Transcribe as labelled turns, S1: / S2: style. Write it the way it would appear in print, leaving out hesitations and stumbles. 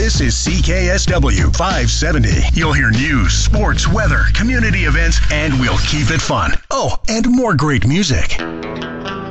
S1: This is CKSW 570. You'll hear news, sports, weather, community events, and we'll keep it fun. Oh, and more great music.